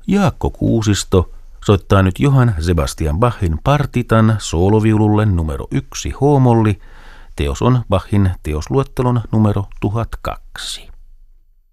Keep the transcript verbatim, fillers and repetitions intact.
Jaakko Kuusisto soittaa nyt Johann Sebastian Bachin partitan sooloviululle numero yksi H-molli. Teos on Bachin teosluettelon numero tuhat kaksi.